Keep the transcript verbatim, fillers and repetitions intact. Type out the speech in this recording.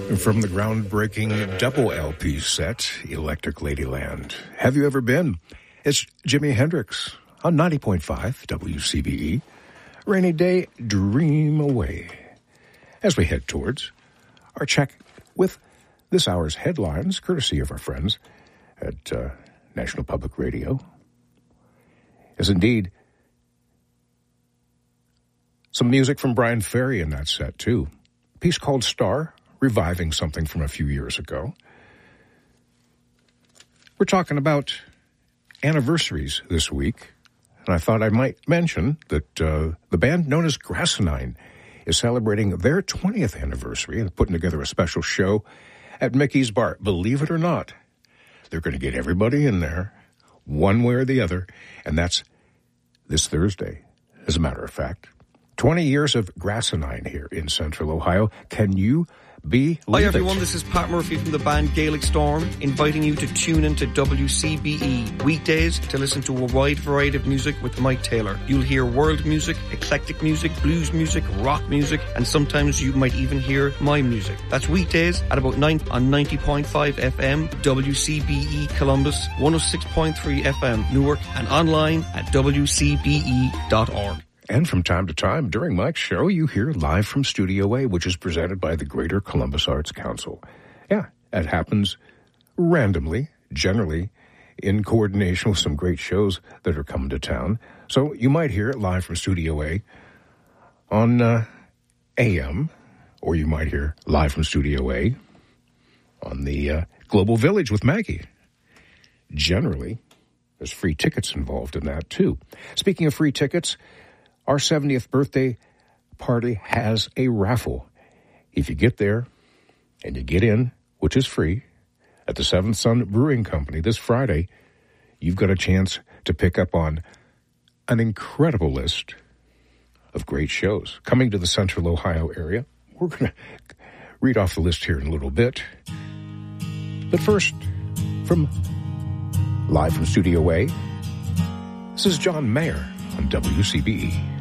From the groundbreaking double L P set, Electric Ladyland. Have you ever been? It's Jimi Hendrix on ninety point five W C B E. Rainy day, dream away. As we head towards our check with this hour's headlines, courtesy of our friends at uh, National Public Radio, is indeed some music from Brian Ferry in that set, too. A piece called Star, reviving something from a few years ago. We're talking about anniversaries this week, and I thought I might mention that uh, the band known as Grassanine is celebrating their twentieth anniversary and putting together a special show at Mickey's Bar. Believe it or not, they're going to get everybody in there, one way or the other, and that's this Thursday, as a matter of fact. twenty years of Grassanine here in Central Ohio. Can you believe Hi everyone, it? this is Pat Murphy from the band Gaelic Storm, inviting you to tune into W C B E weekdays to listen to a wide variety of music with Mike Taylor. You'll hear world music, eclectic music, blues music, rock music, and sometimes you might even hear my music. That's weekdays at about nine on ninety point five F M, W C B E Columbus, one oh six point three F M Newark, and online at W C B E dot org. And from time to time, during Mike's show, you hear Live from Studio A, which is presented by the Greater Columbus Arts Council. Yeah, it happens randomly, generally in coordination with some great shows that are coming to town. So you might hear it live from Studio A on uh, A M, or you might hear Live from Studio A on the uh, Global Village with Maggie. Generally, there's free tickets involved in that, too. Speaking of free tickets, our seventieth birthday party has a raffle. If you get there and you get in, which is free, at the Seventh Son Brewing Company this Friday, you've got a chance to pick up on an incredible list of great shows coming to the Central Ohio area. We're going to read off the list here in a little bit. But first, from Live from Studio A, this is John Mayer on W C B E.